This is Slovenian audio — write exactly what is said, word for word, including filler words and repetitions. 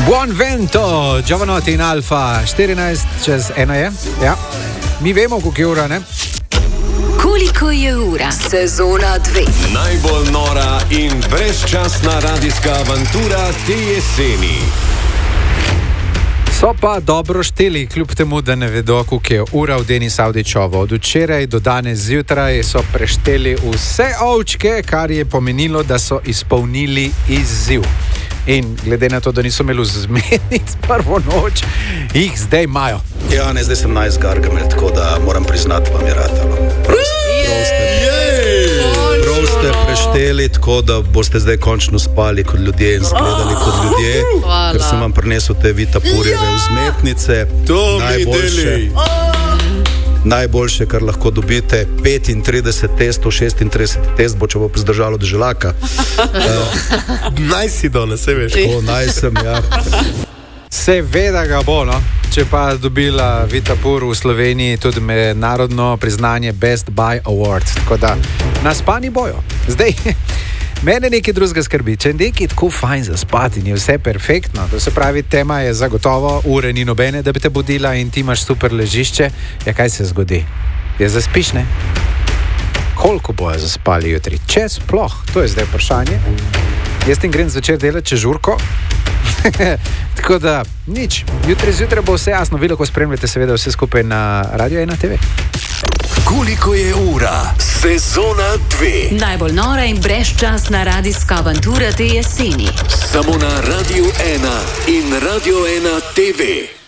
Buon vento, Giovanotti in Alfa, štirinajst čez ena je. Ja. Mi vemo, koliko je ura, ne? Koliko je ura? Sezona dve. Najbolj nora in brezčasna radijska avantura te jeseni. So pa dobro šteli, kljub temu, da ne vedo, koliko je ura v Denis Avdićovo. Od včeraj do danes zjutraj so prešteli vse ovčke, kar je pomenilo, da so izpolnili izziv. In glede na to, da niso imeli zmetnic prvo noč, jih zdaj imajo. Ja, ne, zdaj sem najs Gargamel, tako da moram priznati, vam je ratalo. Prav ste prešteli, tako da boste zdaj končno spali kot ljudje in zgledali kot ljudje, Hvala. ker sem vam prinesel te vitapurjeve vzmetnice. To najboljše, najboljše, kar lahko dobite, petintrideset testov, šestintrideset test bo, če bo zdržalo do želaka. Naj si danes, se veš. Tako, naj sem, ja. Seveda ga bo, no. Če pa dobila Vitapur v Sloveniji tudi mednarodno priznanje Best Buy Award. Tako da naspani bojo. Zdaj, mene nekaj drugega skrbi. Če nekaj tako fajn za spati in je vse perfektno, to se pravi, tema je zagotovo, ure ni nobene, da bi te budila in ti imaš super ležišče, ja, kaj se zgodi? Je zaspiš, ne? Koliko bojo zaspali jutri? Če sploh? To je zdaj vprašanje. Jaz tem grem zvečer delati čežurko. Tako da, nič. Jutri zjutraj bo vse jasno. Vi lahko spremljate seveda vse skupaj na Radio ena te ve. Koliko je ura? Sezona dve. Najbolj nora in brezčasna radijska avantura te jeseni. Samo na Radio ena in Radio ena te ve.